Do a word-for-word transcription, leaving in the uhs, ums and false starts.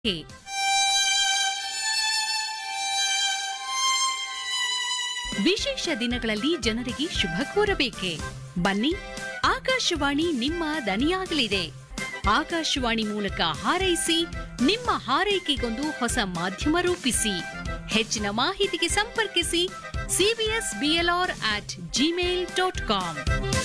ವಿಶೇಷ ದಿನಗಳಲ್ಲಿ ಜನರಿಗೆ ಶುಭ ಕೋರಬೇಕೆ? ಬನ್ನಿ, ಆಕಾಶವಾಣಿ ನಿಮ್ಮ ದನಿಯಾಗಲಿದೆ. ಆಕಾಶವಾಣಿ ಮೂಲಕ ಹಾರೈಸಿ, ನಿಮ್ಮ ಹಾರೈಕೆಗೊಂದು ಹೊಸ ಮಾಧ್ಯಮ ರೂಪಿಸಿ. ಹೆಚ್ಚಿನ ಮಾಹಿತಿಗೆ ಸಂಪರ್ಕಿಸಿ CBS BLR at Gmail dot com.